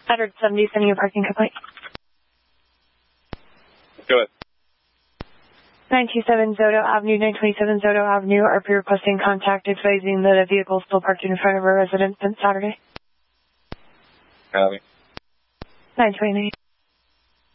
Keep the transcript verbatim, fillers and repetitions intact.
Edward seventy, sending you a parking complaint. Go ahead. nine two seven Zoto Avenue, nine twenty-seven Zoto Avenue, R P requesting contact advising that a vehicle still parked in front of a residence since Saturday. Copy. nine twenty-nine.